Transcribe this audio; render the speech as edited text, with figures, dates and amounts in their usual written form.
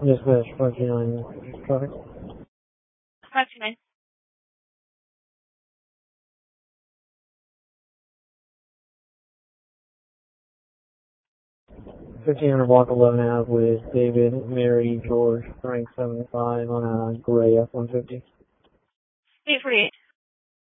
Dispatch 529 traffic. 529. 1500 block 11 Ave with David, Mary, George, Frank 75 on a gray F-150. 848.